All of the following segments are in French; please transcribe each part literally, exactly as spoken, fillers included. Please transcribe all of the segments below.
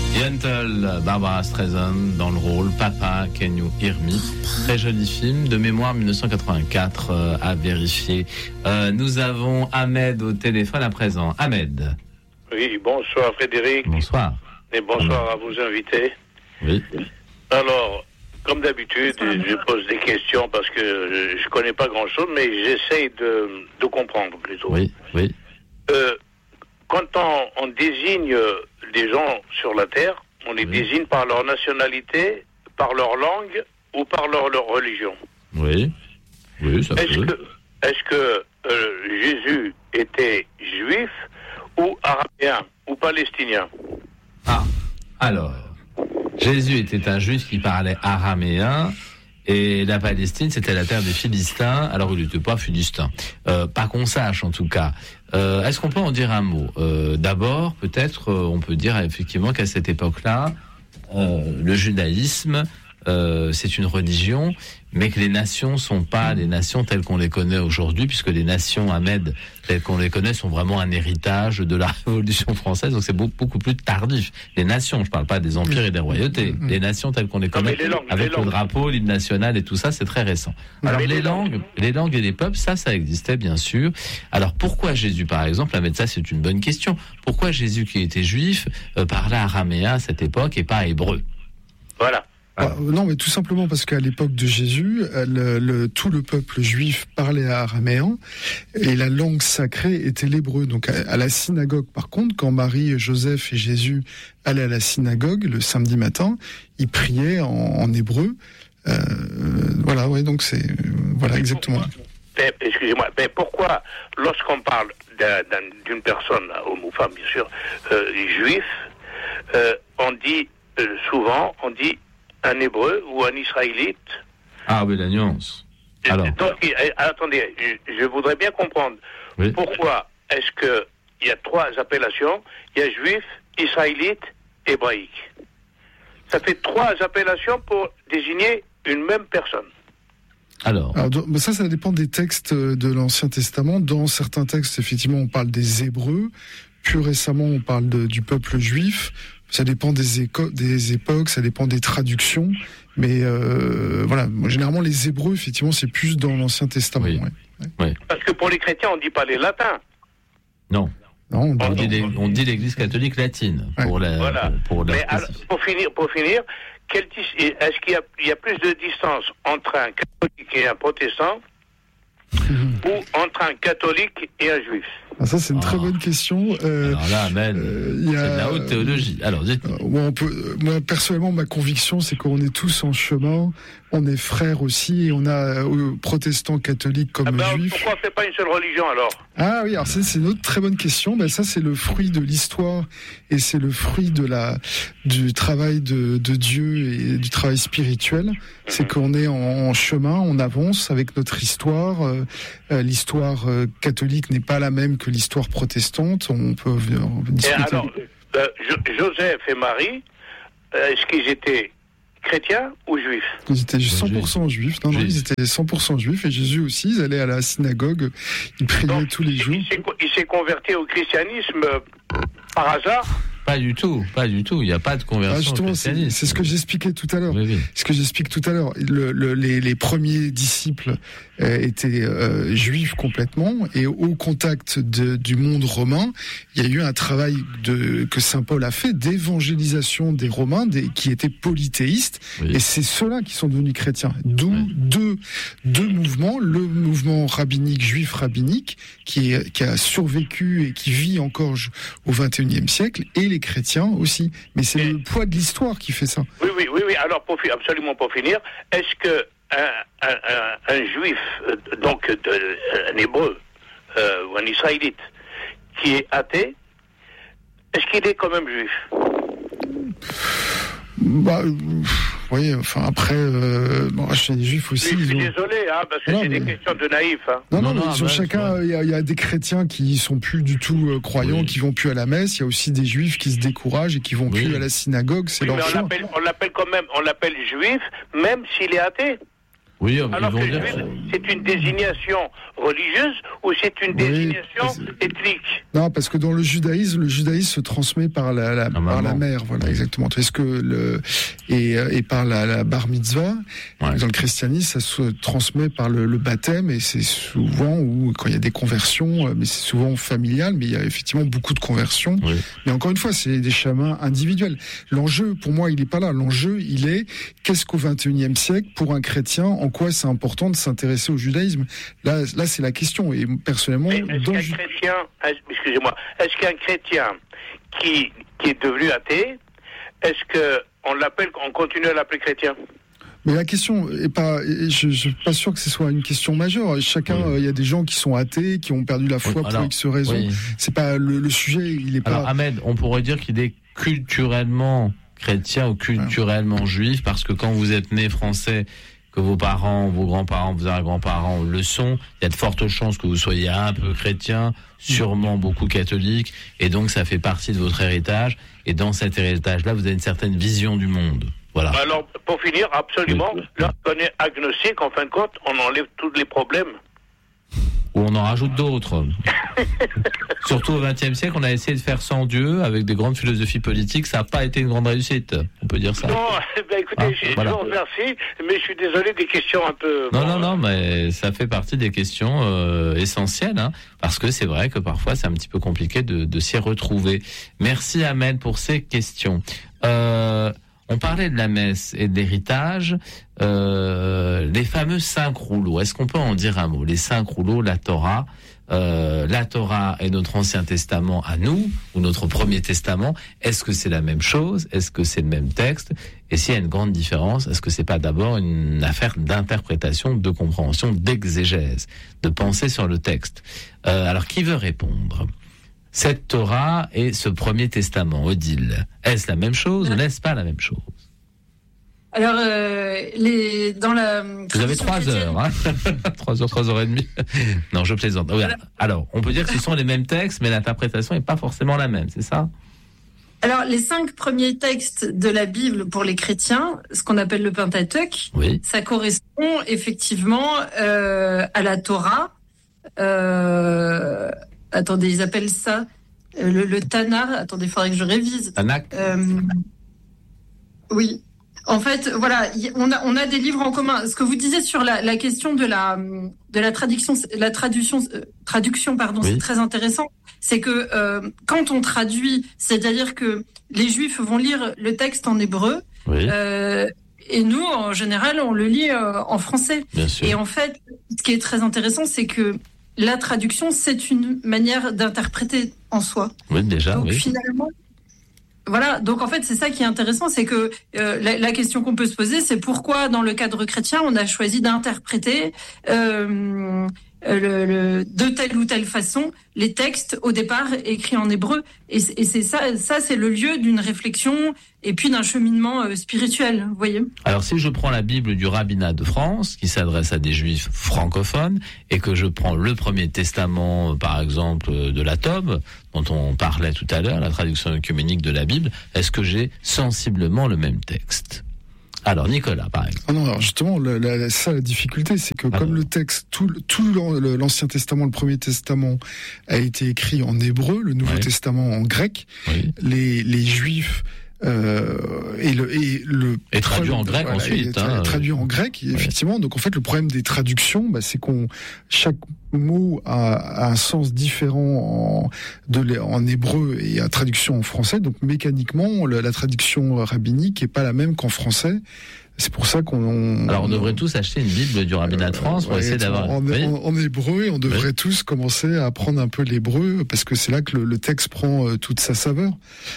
Yentl, Barbara Streisand dans le rôle Papa, Can You Hear Me? Très joli film de mémoire dix-neuf cent quatre-vingt-quatre euh, à vérifier. Euh, nous avons Ahmed au téléphone à présent. Ahmed. Oui, bonsoir Frédéric. Bonsoir. Et bonsoir à vos invités. Oui. Alors, comme d'habitude, je pose des questions parce que je ne connais pas grand-chose, mais j'essaye de, de comprendre plutôt. Oui, oui. Euh, quand on, on désigne des gens sur la Terre, on les oui. désigne par leur nationalité, par leur langue ou par leur, leur religion. Oui, oui, ça est-ce peut. Que, est-ce que euh, Jésus était juif ou araméen ou palestinien? Ah, alors, Jésus était un juif qui parlait araméen. Et la Palestine, c'était la terre des Philistins, alors il n'était pas philistin. Euh, pas qu'on sache, en tout cas. Euh, est-ce qu'on peut en dire un mot? euh, D'abord, peut-être, euh, on peut dire effectivement qu'à cette époque-là, euh, le judaïsme, euh, c'est une religion, mais que les nations sont pas les nations telles qu'on les connaît aujourd'hui, puisque les nations Ahmed telles qu'on les connaît sont vraiment un héritage de la Révolution française, donc c'est beaucoup, beaucoup plus tardif. Les nations, je parle pas des empires et des royautés, mmh. les nations telles qu'on les connaît, les langues, avec les le langues. drapeau, l'hymne national et tout ça, c'est très récent. Alors les, les langues, langues, les langues et les peuples, ça, ça existait bien sûr. Alors pourquoi Jésus, par exemple, Ahmed, ça c'est une bonne question. Pourquoi Jésus, qui était juif, euh, parlait araméen à cette époque et pas hébreu? Voilà. Ah, non, mais tout simplement parce qu'à l'époque de Jésus, le, le, tout le peuple juif parlait araméen et la langue sacrée était l'hébreu. Donc à, à la synagogue, par contre, quand Marie, Joseph et Jésus allaient à la synagogue le samedi matin, ils priaient en, en hébreu. Euh, voilà, ouais, donc c'est voilà exactement. Mais, excusez-moi, mais pourquoi, lorsqu'on parle d'un, d'un, d'une personne, homme ou femme, bien sûr, euh, juif, euh, on dit euh, souvent, on dit un hébreu ou un israélite? Ah oui, la nuance. Alors. Donc, attendez, je voudrais bien comprendre oui. pourquoi est-ce que il y a trois appellations, il y a juif, israélite, hébraïque. Ça fait trois appellations pour désigner une même personne. Alors, Alors ça, ça dépend des textes de l'Ancien Testament. Dans certains textes, effectivement, on parle des Hébreux. Plus récemment, on parle de, du peuple juif. Ça dépend des, éco- des époques, ça dépend des traductions. Mais euh, voilà, généralement, les Hébreux, effectivement, c'est plus dans l'Ancien Testament. Oui. Ouais. Oui. Parce que pour les chrétiens, on ne dit pas les latins. Non. Non, on, on, dit les, on dit l'Église catholique latine. Ouais. Pour la, voilà. pour, pour la Mais alors, pour finir, pour finir quel, est-ce qu'il y a, il y a plus de distance entre un catholique et un protestant mmh. ou entre un catholique et un juif? Ah, ça, c'est une oh. très bonne question. Euh, Alors là, Amen, euh, y a, c'est de la haute théologie. Alors, dites-moi. Euh, moi, on peut, moi, personnellement, ma conviction, c'est qu'on est tous en chemin. On est frères aussi, et on a euh, protestants, catholiques comme ah ben, juifs. Pourquoi on fait pas une seule religion alors? Ah oui, alors ça, c'est une autre très bonne question. Ben, ça, c'est le fruit de l'histoire et c'est le fruit de la du travail de, de Dieu et du travail spirituel. Mm-hmm. C'est qu'on est en, en chemin, on avance avec notre histoire. Euh, euh, l'histoire euh, catholique n'est pas la même que l'histoire protestante. On peut, on peut discuter. Et alors, euh, Joseph et Marie, euh, est-ce qu'ils étaient chrétiens ou juifs? Ils étaient cent pour cent juifs. Non, non, ils étaient cent pour cent juifs. Et Jésus aussi, ils allaient à la synagogue. Ils priaient Donc, tous les il, jours. Il s'est, il s'est converti au christianisme euh, par hasard? Pas du tout, pas du tout. Il n'y a pas de conversion ah, justement, au christianisme. C'est, c'est ce que j'expliquais tout à l'heure. Oui, oui. Ce que j'explique tout à l'heure. Le, le, les, les premiers disciples euh, étaient euh, juifs complètement, et au contact de, du monde romain, il y a eu un travail de, que saint Paul a fait d'évangélisation des Romains, des, qui étaient polythéistes, oui. et c'est ceux-là qui sont devenus chrétiens. D'où oui. deux, deux mouvements, le mouvement rabbinique, juif rabbinique, qui, est, qui a survécu et qui vit encore au vingt et unième siècle, et les chrétiens aussi. Mais c'est et le poids de l'histoire qui fait ça. Oui, oui, oui, oui. Alors, pour, absolument pour finir, est-ce que un, un, un, un juif, donc de, un hébreu, euh, ou un israélite, qui est athée, est-ce qu'il est quand même juif? Bah, oui, enfin après, euh, bon, chez les juifs aussi. Je suis ont... désolé, hein, parce que non, c'est mais... des questions de naïfs. Hein. Non, non, non, non ils ont bah, chacun. Il y, y a des chrétiens qui sont plus du tout euh, croyants, oui. qui vont plus à la messe. Il y a aussi des juifs qui se découragent et qui vont oui. plus à la synagogue. C'est oui, leur mais on choix. l'appelle, on l'appelle quand même, on l'appelle juif, même s'il est athée. Oui, ils alors vont que dire... juif, c'est une désignation religieuse ou c'est une désignation oui, ethnique? Non, parce que dans le judaïsme, le judaïsme se transmet par la, la, par maman. la mère, voilà, exactement. Est-ce que le et, et par la, la bar mitzvah, Ouais. dans le christianisme, ça se transmet par le, le baptême, et c'est souvent où quand il y a des conversions, mais c'est souvent familial, mais il y a effectivement beaucoup de conversions. Oui. Mais encore une fois, c'est des chemins individuels. L'enjeu, pour moi, il n'est pas là. L'enjeu, il est qu'est-ce qu'au vingt et unième siècle, pour un chrétien, en quoi c'est important de s'intéresser au judaïsme. Là, là, c'est la question. Et personnellement, Mais est-ce dans qu'un ju- chrétien, excusez-moi, est-ce qu'un chrétien qui, qui est devenu athée, est-ce que on l'appelle, on continue à l'appeler chrétien? Mais la question est pas, je, je suis pas sûr que ce soit une question majeure. Chacun, il Oui. y a des gens qui sont athées, qui ont perdu la foi Oui, pour alors, X raisons. oui. C'est pas le, le sujet, il est Alors pas. Ahmed, on pourrait dire qu'il est culturellement chrétien ou culturellement juif, parce que quand vous êtes né français, que vos parents, vos grands-parents, vos arrière-grands-parents le sont, il y a de fortes chances que vous soyez un peu chrétien, sûrement beaucoup catholique, et donc ça fait partie de votre héritage, et dans cet héritage-là, vous avez une certaine vision du monde. Voilà. Alors, pour finir, absolument, Oui. lorsqu'on est agnostique, en fin de compte, on enlève tous les problèmes. Ou on en rajoute d'autres. Surtout au vingtième siècle, on a essayé de faire sans Dieu, avec des grandes philosophies politiques, ça n'a pas été une grande réussite, on peut dire ça. Non, ben écoutez, Ah, je voilà. vous remercie, mais je suis désolé des questions un peu... Non, bon, non, non, mais ça fait partie des questions euh, essentielles, hein, parce que c'est vrai que parfois c'est un petit peu compliqué de, de s'y retrouver. Merci Ahmed pour ces questions. Euh, on parlait de la messe et de l'héritage, euh, les fameux cinq rouleaux. Est-ce qu'on peut en dire un mot? Les cinq rouleaux, la Torah. Euh, la Torah est notre Ancien Testament à nous, ou notre Premier Testament. Est-ce que c'est la même chose? Est-ce que c'est le même texte? Et s'il y a une grande différence, est-ce que c'est pas d'abord une affaire d'interprétation, de compréhension, d'exégèse, de penser sur le texte? euh, Alors, qui veut répondre? Cette Torah et ce Premier Testament, Odile, est-ce la même chose ou n'est-ce pas la même chose? Alors, euh, les, dans la... Vous avez trois heures, hein. Trois heures, trois heures et demie. Non, je plaisante. Oui, alors, on peut dire que ce sont les mêmes textes, mais l'interprétation n'est pas forcément la même, c'est ça? Alors, les cinq premiers textes de la Bible pour les chrétiens, ce qu'on appelle le Pentateuque, Oui. ça correspond effectivement euh, à la Torah. Euh, attendez, ils appellent ça euh, le, le Tanakh. Attendez, il faudrait que je révise. Tanakh. Euh, oui. En fait, voilà, y- on a on a des livres en commun. Ce que vous disiez sur la, la question de la de la traduction, la traduction, euh, traduction, pardon, Oui. c'est très intéressant. C'est que euh, quand on traduit, c'est-à-dire que les Juifs vont lire le texte en hébreu, Oui, euh, et nous, en général, on le lit euh, en français. bien sûr. Et en fait, ce qui est très intéressant, c'est que la traduction, c'est une manière d'interpréter en soi. Oui, déjà, Donc oui. finalement, voilà. Donc en fait, c'est ça qui est intéressant, c'est que euh, la, la question qu'on peut se poser, c'est pourquoi dans le cadre chrétien, on a choisi d'interpréter euh, le, le, de telle ou telle façon les textes au départ écrits en hébreu. Et, c- et c'est ça, ça c'est le lieu d'une réflexion et puis d'un cheminement euh, spirituel. Vous voyez. Alors, si je prends la Bible du rabbinat de France, qui s'adresse à des juifs francophones, et que je prends le Premier Testament, par exemple, de la Tob, dont on parlait tout à l'heure, la traduction œcuménique de la Bible, est-ce que j'ai sensiblement le même texte? Alors, Nicolas, par exemple. Ah non, alors justement, la, la, ça, la difficulté, c'est que Ah comme bon. le texte, tout, le- tout l'an- le- l'Ancien Testament, le Premier Testament, a été écrit en hébreu, le Nouveau Ouais. Testament en grec, Oui. les, les Juifs euh, et le et le Et traduit en grec voilà, ensuite, et tra- hein. traduit en grec, effectivement. Donc en fait, le problème des traductions, bah, c'est qu'on chaque mot a, a un sens différent en, de, l'hé- en hébreu et à traduction en français. Donc mécaniquement, le- la traduction rabbinique est pas la même qu'en français. C'est pour ça qu'on. Alors, on devrait tous acheter une Bible du rabbinat de France pour Ouais, essayer d'avoir... en, Oui. en, en hébreu, et on devrait tous commencer à apprendre un peu l'hébreu parce que c'est là que le, le texte prend euh, toute sa saveur.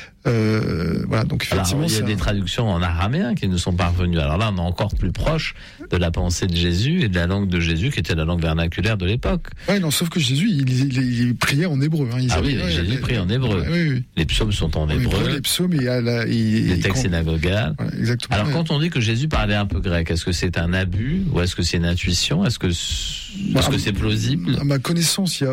Euh, voilà, donc Alors, effectivement, il y a c'est des un- traductions en araméen qui nous sont parvenues. Alors là, on est encore plus proche de la pensée de Jésus et de la langue de Jésus, qui était la langue vernaculaire de l'époque. Ouais, non, sauf que Jésus, il, il, il priait en hébreu. Hein. Ils Ah avaient- oui, ouais, Jésus ouais, prie en hébreu. ouais, oui, oui. Les psaumes sont en En hébreu, les psaumes, il y a la, il, les il- textes quand- synagogales. voilà, exactement. Alors, ouais. quand on dit que Jésus parlait un peu grec, est-ce que c'est un abus ou est-ce que c'est une intuition? Est-ce que est-ce Bah, que c'est plausible? À ma connaissance, il y a au-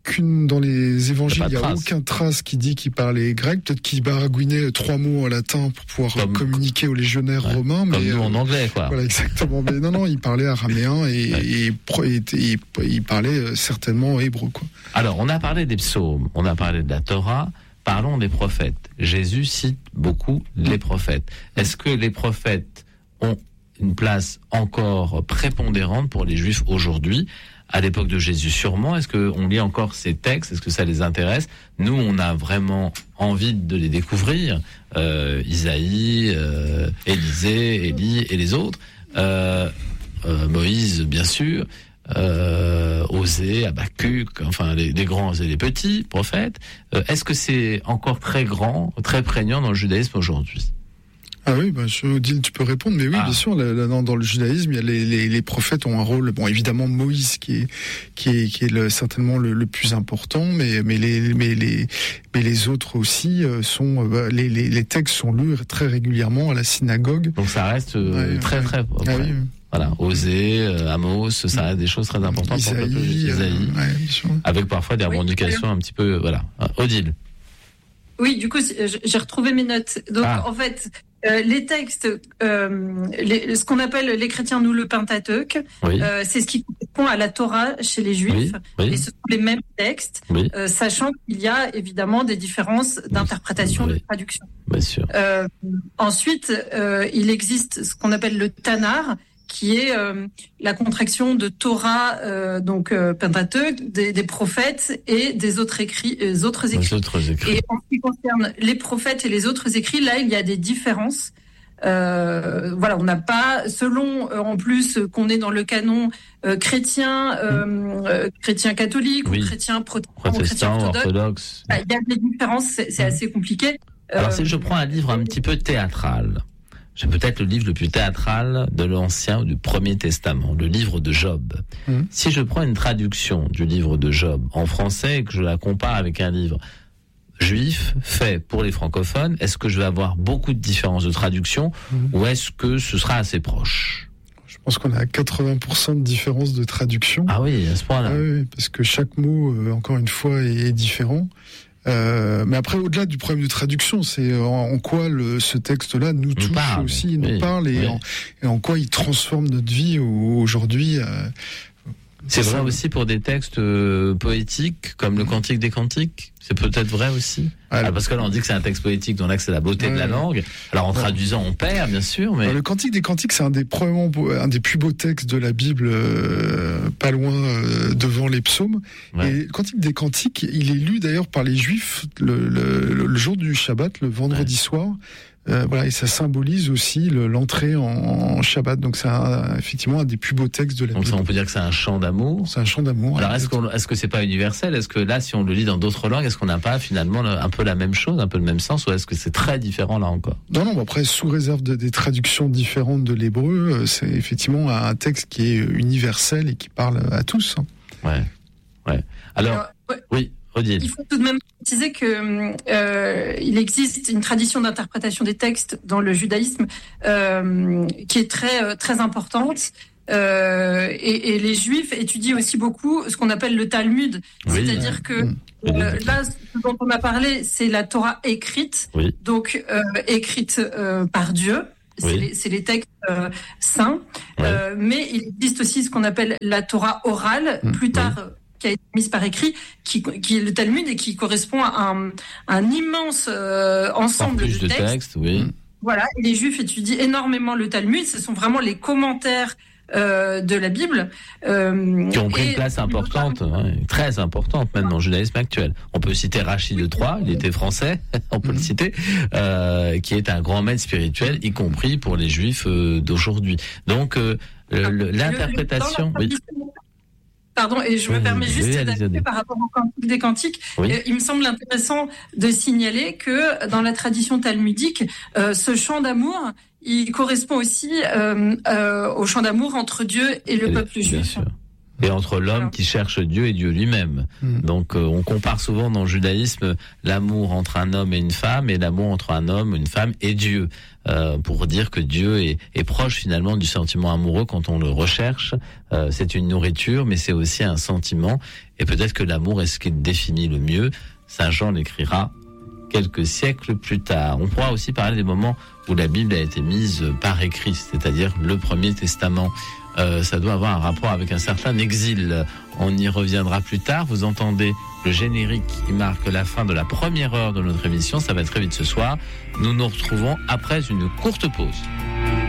aucune, dans les évangiles, il n'y a trace. aucun trace qui dit qu'il parlait grec. Peut-être qu'il baragouinait trois mots en latin pour pouvoir Comme, communiquer aux légionnaires ouais, romains. Comme mais, nous euh, en anglais, quoi. Voilà, exactement. Mais non, non, il parlait araméen et, ouais. et, et, et, et il parlait certainement hébreu, quoi. Alors, on a parlé des psaumes, on a parlé de la Torah. Parlons des prophètes. Jésus cite beaucoup les prophètes. Est-ce que les prophètes ont une place encore prépondérante pour les Juifs aujourd'hui? À l'époque de Jésus, sûrement. Est-ce qu'on lit encore ces textes? Est-ce que ça les intéresse? Nous, on a vraiment envie de les découvrir. Euh, Isaïe, euh, Élisée, Élie et les autres. Euh, euh, Moïse, bien sûr. Euh, Osée, Habakkuk, enfin les, les grands et les petits prophètes. Euh, est-ce que c'est encore très grand, très prégnant dans le judaïsme aujourd'hui? Ah oui, bah, je, Odile, tu peux répondre, mais oui, ah. bien sûr, là, là, dans, dans le judaïsme, il y a les, les, les prophètes ont un rôle, bon, évidemment, Moïse, qui est, qui est, qui est le, certainement le, le plus important, mais, mais les, mais les, mais les autres aussi sont, euh, les, les, les textes sont lus très régulièrement à la synagogue. Donc ça reste euh, ouais, très, ouais. très, très, ah, oui, oui. Voilà, Osée, euh, Amos, ça reste des choses très importantes Isaïe, pour le peuple Isaïe, euh, ouais, avec parfois des revendications oui, un petit peu, voilà. Odile. Oui, du coup, j'ai retrouvé mes notes. Donc, ah. en fait, euh, les textes, euh, les, ce qu'on appelle les chrétiens, nous, le Pentateuque, oui. euh, c'est ce qui correspond à la Torah chez les Juifs. Oui. Oui. Et ce sont les mêmes textes, oui. euh, sachant qu'il y a évidemment des différences d'interprétation, oui. de traduction. Bien sûr. Euh, ensuite, euh, il existe ce qu'on appelle le Tanar, qui est euh, la contraction de Torah, euh, donc euh, Pentateuque, des, des prophètes et des autres écrits, euh, autres écrits. Les autres écrits. Et en ce qui concerne les prophètes et les autres écrits, là, il y a des différences. Euh, voilà, on n'a pas, selon euh, en plus qu'on est dans le canon euh, chrétien, euh, euh, chrétien catholique oui. ou chrétien protestant, protestant ou chrétien orthodoxe, orthodoxe. Bah, il y a des différences, c'est, c'est assez compliqué. Alors, euh, si je prends un livre un petit peu théâtral. J'ai peut-être le livre le plus théâtral de l'Ancien ou du Premier Testament, le livre de Job. Mmh. Si je prends une traduction du livre de Job en français et que je la compare avec un livre juif fait pour les francophones, est-ce que je vais avoir beaucoup de différences de traduction mmh. ou est-ce que ce sera assez proche? Je pense qu'on a quatre-vingts pour cent de différence de traduction. Ah oui, à ce point-là. Ah oui, parce que chaque mot, euh, encore une fois, est, est différent. Euh, mais après, au-delà du problème de traduction, c'est en, en quoi le, ce texte-là nous, nous touche parle, aussi, il oui, nous parle et, oui. en, et en quoi il transforme notre vie aujourd'hui. Euh, c'est vrai ça. Aussi pour des textes euh, poétiques comme le Cantique des Cantiques. C'est peut-être vrai aussi. Ah, Alors, parce que là, on dit que c'est un texte poétique, donc là, c'est la beauté ouais. de la langue. Alors, en ouais. traduisant, on perd, bien sûr, mais... Alors, le Cantique des Cantiques, c'est un des, probablement, un des plus beaux textes de la Bible, euh, pas loin euh, devant les psaumes. Ouais. Et le Cantique des Cantiques, il est lu d'ailleurs par les Juifs le, le, le jour du Shabbat, le vendredi ouais. soir. Euh, voilà, et ça symbolise aussi le, l'entrée en, en Shabbat. Donc c'est un, effectivement un des plus beaux textes de la Donc Bible. Donc on peut dire que c'est un chant d'amour. C'est un chant d'amour. Alors est-ce, qu'on, est-ce que c'est pas universel? Est-ce que là, si on le lit dans d'autres langues, est-ce qu'on n'a pas finalement un peu la même chose, un peu le même sens, ou est-ce que c'est très différent là encore? Non, non. Après, sous réserve de, des traductions différentes de l'hébreu, c'est effectivement un texte qui est universel et qui parle à tous. Ouais, ouais. Alors, Alors ouais. oui. Odile. Il faut tout de même préciser que euh, il existe une tradition d'interprétation des textes dans le judaïsme euh, qui est très très importante. Euh, et, et les Juifs étudient aussi beaucoup ce qu'on appelle le Talmud, oui. c'est-à-dire que mmh. euh, là, ce dont on a parlé, c'est la Torah écrite, oui. donc euh, écrite euh, par Dieu. C'est, oui. les, c'est les textes euh, saints, oui. euh, mais il existe aussi ce qu'on appelle la Torah orale, mmh. plus tard. Oui. Qui a été mise par écrit, qui, qui est le Talmud et qui correspond à un, un immense euh, ensemble de, de textes. textes. Oui. Voilà, et les Juifs étudient énormément le Talmud. Ce sont vraiment les commentaires euh, de la Bible euh, qui ont pris une place importante, hein, très importante même dans le judaïsme actuel. On peut citer Rachid de Troyes, il était français, on peut mmh. le citer, euh, qui est un grand maître spirituel, y compris pour les Juifs euh, d'aujourd'hui. Donc euh, le, l'interprétation. Oui. Pardon, et je me permets juste oui, d'ajouter par rapport au Cantique des Cantiques. Oui. Il me semble intéressant de signaler que dans la tradition talmudique, euh, ce chant d'amour, il correspond aussi euh, euh, au chant d'amour entre Dieu et le et peuple juif. Bien sûr. Et entre l'homme Alors. qui cherche Dieu et Dieu lui-même. Mm. Donc euh, on compare souvent dans le judaïsme l'amour entre un homme et une femme et l'amour entre un homme, une femme et Dieu. Euh, pour dire que Dieu est, est proche finalement du sentiment amoureux quand on le recherche. Euh, c'est une nourriture, mais c'est aussi un sentiment. Et peut-être que l'amour est ce qui définit le mieux. Saint Jean l'écrira quelques siècles plus tard. On pourra aussi parler des moments où la Bible a été mise par écrit, c'est-à-dire le Premier Testament. Euh, ça doit avoir un rapport avec un certain exil. On y reviendra plus tard. Vous entendez le générique qui marque la fin de la première heure de notre émission. Ça va très vite ce soir. Nous nous retrouvons après une courte pause.